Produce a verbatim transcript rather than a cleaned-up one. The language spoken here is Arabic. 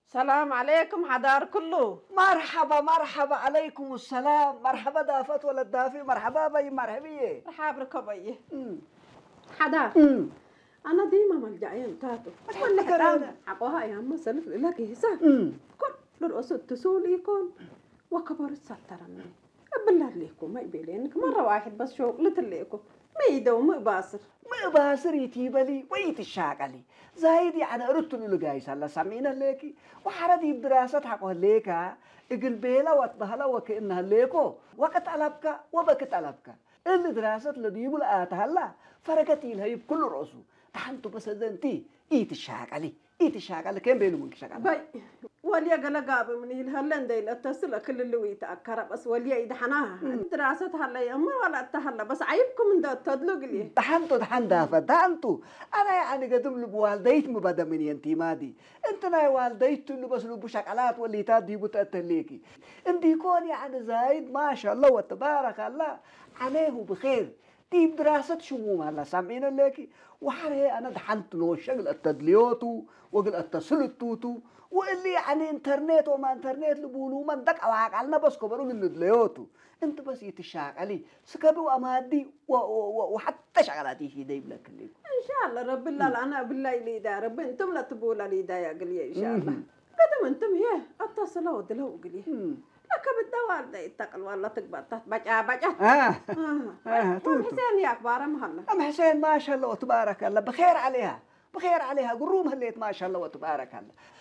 سلام عليكم حدار كله. مرحبا مرحبا عليكم السلام. مرحبا دافت ولا الدافي. مرحبا بي مرحبية. مرحبا ركبيه. أمم. حدار أمم. أنا ديما ملجأين تاتو ولا كرينا. حقوها يا أما سلف لك هسا أمم. كل للأسد تسول يكون وكبر الستر مني بالله ليكم ما يبي لأنك مرة واحد بس شغلة ليكم ما يدوم ما باصر ما باسر يتيبلي ويتشاقلي زايد يعني أردت له جايس هلا سمينا ليكي وحردي بدراسة حقه ليكا اقل بيلا واتبهلا وكأنها ليكو وقت ألبك وبكت ألبك اللي دراسة لديب الآت هلا فرقتي لها بكل رأسه تحنتو بس انتي يتشاقلي يتشاقلي كم بينو منك شاقلي باي وليا قال قابل من الهلند إلى اتصل كل اللي ويتأكر بس وليا يدحناها دراسة هلا يا أمر ولا تهلا بس عيبكم من ده تدلق لي دحنتو دحن دافا دحنتو انا يعني قدم له بوالديت مبدا من ينتي مادي انت نا والديت له بس له بشكلات واللي تادي بتأتليكي انت يكون يعني زايد ما شاء الله وتبارك الله عليه بخير دي دراسة شموم هلا سامعين ليكي وحره انا دحنت له شغل التدليوتو وقل التسلطوتو واللي يعني انترنت وما انترنت لبولو من دك او عقلنا بس كبروا من دليوتو انت بس يتشاق علي سكبوا امادي وحتى شغلاتي في ديب لك اللي إن شاء الله رب الله أنا بالله اللي دا رب أنتم لا تبول لي دا يا قلي إن شاء الله قدم أنتم هي اتصلوا ودلوا قلي لك بالدوار دا يتقل والله تقبل بجا بجا اه آه اه حسين يا أكبر مهلا ام حسين ما شاء الله وتبارك الله بخير عليها بخير عليها قروم هليت ما شاء الله وتبارك الله